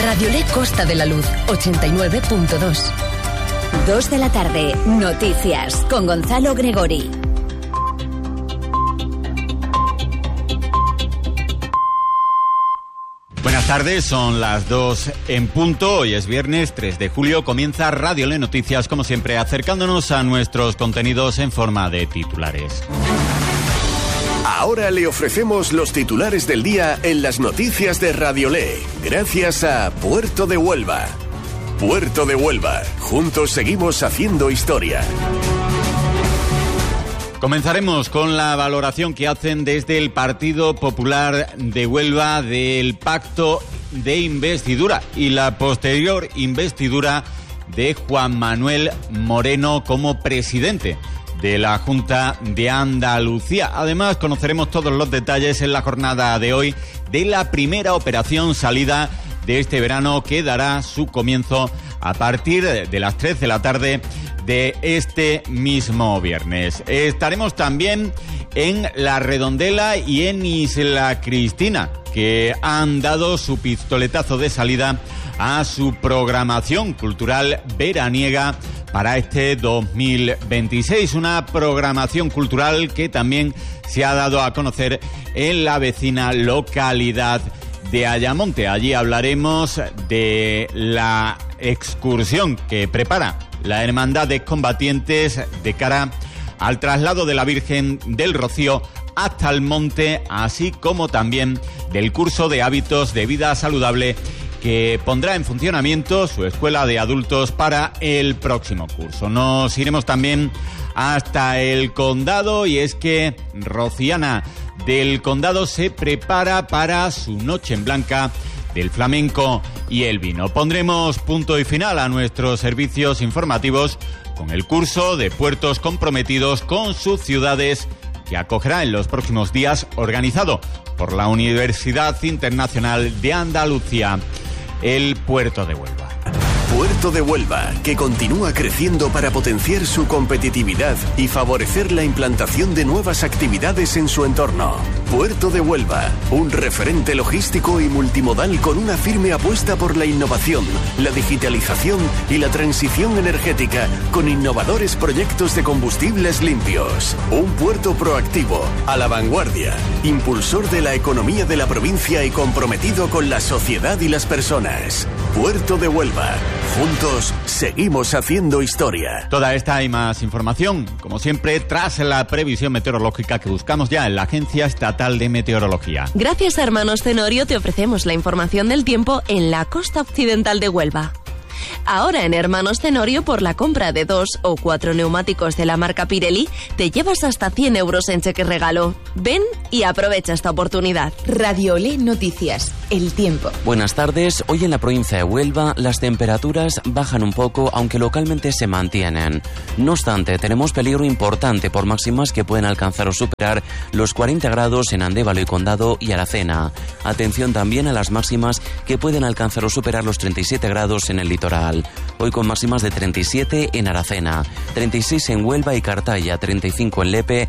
Radiolé Costa de la Luz, 89.2. 2 de la tarde, noticias, con Gonzalo Gregori. Buenas tardes, son las 2 en punto. Hoy es viernes 3 de julio. Comienza Radiolé Noticias, como siempre, acercándonos a nuestros contenidos en forma de titulares. Ahora le ofrecemos los titulares del día en las noticias de Radiolé, gracias a Puerto de Huelva. Puerto de Huelva. Juntos seguimos haciendo historia. Comenzaremos con la valoración que hacen desde el Partido Popular de Huelva del pacto de investidura y la posterior investidura de Juan Manuel Moreno como presidente de la Junta de Andalucía. Además, conoceremos todos los detalles en la jornada de hoy de la primera operación salida de este verano, que dará su comienzo a partir de las 3 de la tarde de este mismo viernes. Estaremos también en La Redondela y en Isla Cristina, que han dado su pistoletazo de salida a su programación cultural veraniega para este 2026. Una programación cultural que también se ha dado a conocer en la vecina localidad de Ayamonte. Allí hablaremos de la excursión que prepara la Hermandad de Combatientes de cara al traslado de la Virgen del Rocío hasta el monte, así como también del curso de hábitos de vida saludable que pondrá en funcionamiento su escuela de adultos para el próximo curso. Nos iremos también hasta el Condado, y es que Rociana del Condado se prepara para su noche en blanca del flamenco y el vino. Pondremos punto y final a nuestros servicios informativos con el curso de puertos comprometidos con sus ciudades, que acogerá en los próximos días, organizado por la Universidad Internacional de Andalucía, el Puerto de Huelva. Puerto de Huelva, que continúa creciendo para potenciar su competitividad y favorecer la implantación de nuevas actividades en su entorno. Puerto de Huelva, un referente logístico y multimodal con una firme apuesta por la innovación, la digitalización y la transición energética, con innovadores proyectos de combustibles limpios. Un puerto proactivo, a la vanguardia, impulsor de la economía de la provincia y comprometido con la sociedad y las personas. Puerto de Huelva. Juntos seguimos haciendo historia. Toda esta y más información, como siempre, tras la previsión meteorológica que buscamos ya en la Agencia Estatal de Meteorología. Gracias a Hermanos Tenorio te ofrecemos la información del tiempo en la costa occidental de Huelva. Ahora en Hermanos Tenorio, por la compra de 2 o 4 neumáticos de la marca Pirelli, te llevas hasta 100 euros en cheque regalo. Ven y aprovecha esta oportunidad. Radiolé Noticias, el tiempo. Buenas tardes. Hoy en la provincia de Huelva las temperaturas bajan un poco, aunque localmente se mantienen. No obstante, tenemos peligro importante por máximas que pueden alcanzar o superar los 40 grados en Andévalo y Condado y Aracena. Atención también a las máximas que pueden alcanzar o superar los 37 grados en el litoral. Hoy con máximas de 37 en Aracena, 36 en Huelva y Cartaya, 35 en Lepe,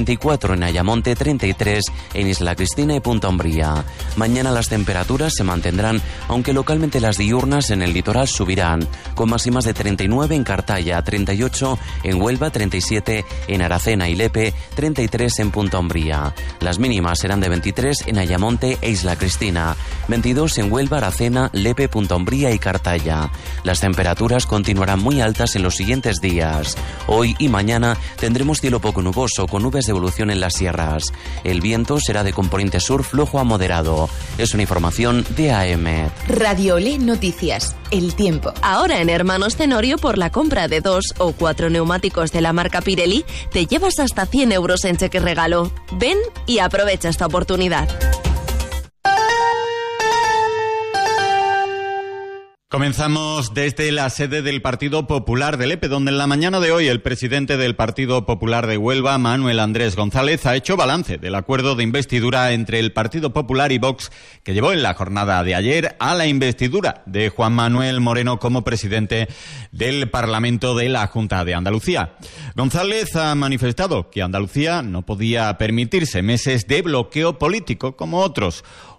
34 en Ayamonte, 33 en Isla Cristina y Punta Umbría. Mañana las temperaturas se mantendrán, aunque localmente las diurnas en el litoral subirán, con máximas de 39 en Cartaya, 38 en Huelva, 37 en Aracena y Lepe, 33 en Punta Umbría. Las mínimas serán de 23 en Ayamonte e Isla Cristina, 22 en Huelva, Aracena, Lepe, Punta Umbría y Cartaya. Las temperaturas continuarán muy altas en los siguientes días. Hoy y mañana tendremos cielo poco nuboso con nubes de evolución en las sierras. El viento será de componente sur flojo a moderado. Es una información de AEMET. Radiolé Noticias, el tiempo. Ahora en Hermanos Tenorio, por la compra de 2 o 4 neumáticos de la marca Pirelli, te llevas hasta 100 euros en cheque regalo. Ven y aprovecha esta oportunidad. Comenzamos desde la sede del Partido Popular de Lepe, donde en la mañana de hoy el presidente del Partido Popular de Huelva, Manuel Andrés González, ha hecho balance del acuerdo de investidura entre el Partido Popular y Vox, que llevó en la jornada de ayer a la investidura de Juan Manuel Moreno como presidente del Parlamento de la Junta de Andalucía. González ha manifestado que Andalucía no podía permitirse meses de bloqueo político como otros.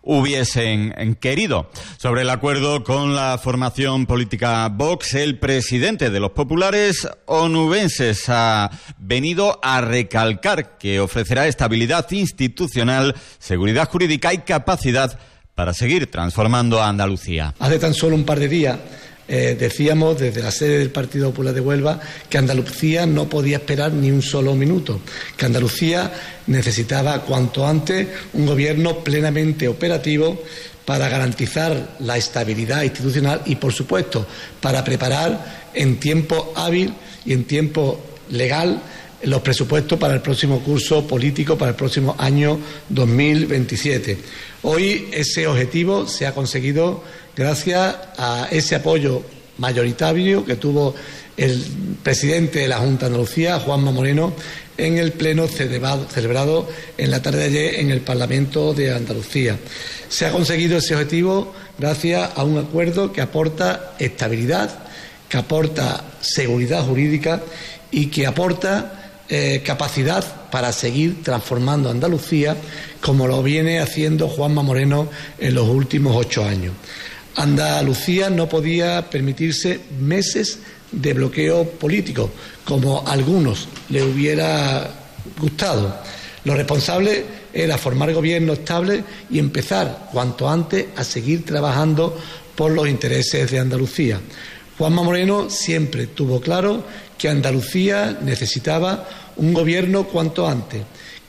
hubiesen querido. Sobre el acuerdo con la formación política Vox, el presidente de los populares onubenses ha venido a recalcar que ofrecerá estabilidad institucional, seguridad jurídica y capacidad para seguir transformando a Andalucía. Hace tan solo un par de días decíamos desde la sede del Partido Popular de Huelva que Andalucía no podía esperar ni un solo minuto, que Andalucía necesitaba cuanto antes un gobierno plenamente operativo para garantizar la estabilidad institucional y, por supuesto, para preparar en tiempo hábil y en tiempo legal los presupuestos para el próximo curso político, para el próximo año 2027. Hoy ese objetivo se ha conseguido gracias a ese apoyo mayoritario que tuvo el presidente de la Junta de Andalucía, Juanma Moreno, en el pleno celebrado en la tarde de ayer en el Parlamento de Andalucía. Se ha conseguido ese objetivo gracias a un acuerdo que aporta estabilidad, que aporta seguridad jurídica y que aporta capacidad para seguir transformando Andalucía como lo viene haciendo Juanma Moreno en los últimos 8 años. Andalucía no podía permitirse meses de bloqueo político, como a algunos le hubiera gustado. Lo responsable era formar gobierno estable y empezar cuanto antes a seguir trabajando por los intereses de Andalucía. Juanma Moreno siempre tuvo claro que Andalucía necesitaba un gobierno cuanto antes,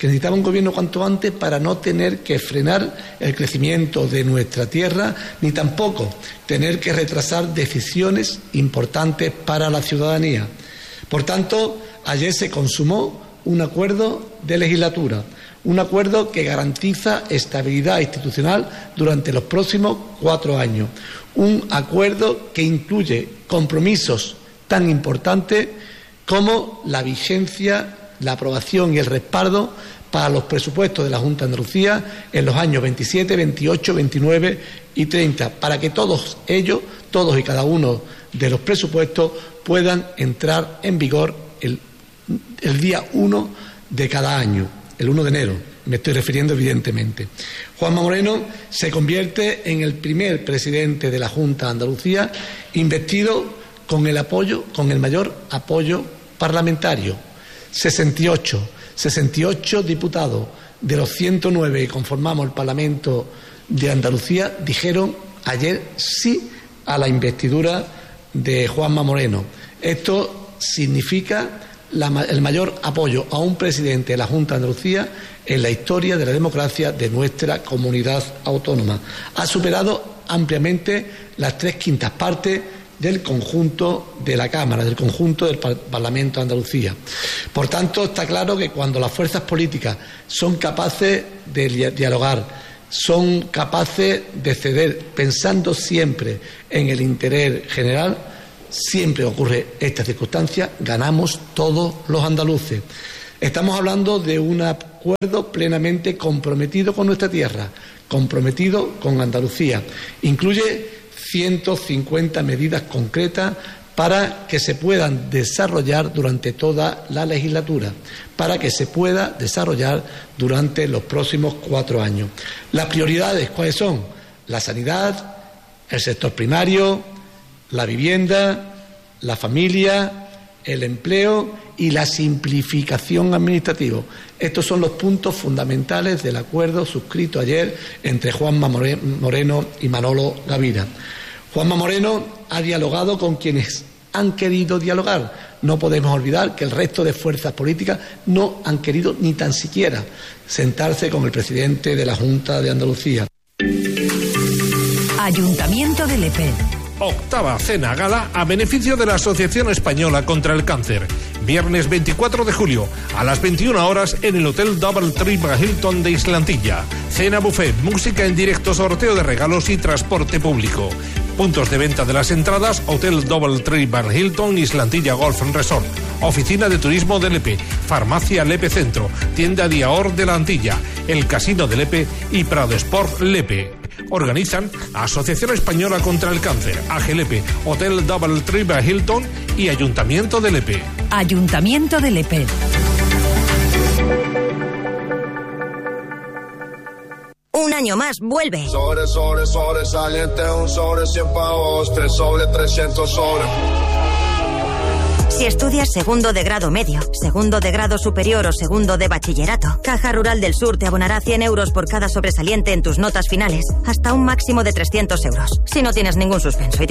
para no tener que frenar el crecimiento de nuestra tierra, ni tampoco tener que retrasar decisiones importantes para la ciudadanía. Por tanto, ayer se consumó un acuerdo de legislatura, un acuerdo que garantiza estabilidad institucional durante los próximos 4 años, un acuerdo que incluye compromisos tan importantes como la vigencia, la aprobación y el respaldo para los presupuestos de la Junta de Andalucía en los años 27, 28, 29 y 30, para que todos ellos, todos y cada uno de los presupuestos puedan entrar en vigor el día 1 de cada año, el 1 de enero, me estoy refiriendo evidentemente. Juanma Moreno se convierte en el primer presidente de la Junta de Andalucía investido con el mayor apoyo parlamentario. 68 diputados de los 109 que conformamos el Parlamento de Andalucía dijeron ayer sí a la investidura de Juanma Moreno. Esto significa el mayor apoyo a un presidente de la Junta de Andalucía en la historia de la democracia de nuestra comunidad autónoma. Ha superado ampliamente las 3/5 partes del conjunto de la Cámara, del conjunto del Parlamento de Andalucía. Por tanto, está claro que cuando las fuerzas políticas son capaces de dialogar, son capaces de ceder, pensando siempre en el interés general, siempre ocurre esta circunstancia, ganamos todos los andaluces. Estamos hablando de un acuerdo plenamente comprometido con nuestra tierra, comprometido con Andalucía. Incluye 150 medidas concretas para que se puedan desarrollar durante toda la legislatura, para que se pueda desarrollar durante los próximos 4 años. Las prioridades, ¿cuáles son? La sanidad, el sector primario, la vivienda, la familia, el empleo y la simplificación administrativa. Estos son los puntos fundamentales del acuerdo suscrito ayer entre Juanma Moreno y Manolo Gavira. Juanma Moreno ha dialogado con quienes han querido dialogar. No podemos olvidar que el resto de fuerzas políticas no han querido ni tan siquiera sentarse con el presidente de la Junta de Andalucía. Ayuntamiento de Lepe. Octava cena gala a beneficio de la Asociación Española contra el Cáncer. Viernes 24 de julio a las 21 horas en el Hotel Double Tree Hilton de Islantilla. Cena buffet, música en directo, sorteo de regalos y transporte público. Puntos de venta de las entradas: Hotel Double Tree Hilton, Islantilla Golf Resort. Oficina de Turismo de Lepe, Farmacia Lepe Centro, Tienda Diaor de la Antilla, el Casino de Lepe y Prado Sport Lepe. Organizan Asociación Española contra el Cáncer, AGLepe, Hotel Double Tree Hilton y Ayuntamiento de Lepe. Ayuntamiento de Lepe. Un año más, vuelve. Sobresaliente, un sobre 100 pavos, 3 sobre 300 sobre. Si estudias segundo de grado medio, segundo de grado superior o segundo de bachillerato, Caja Rural del Sur te abonará 100 euros por cada sobresaliente en tus notas finales, hasta un máximo de 300 euros. Si no tienes ningún suspenso y